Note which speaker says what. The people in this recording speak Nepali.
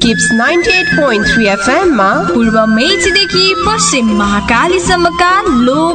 Speaker 1: किप्स 98.3 FM मा
Speaker 2: पूर्व मेचीदेखि पश्चिम महाकालीसम्मका लोक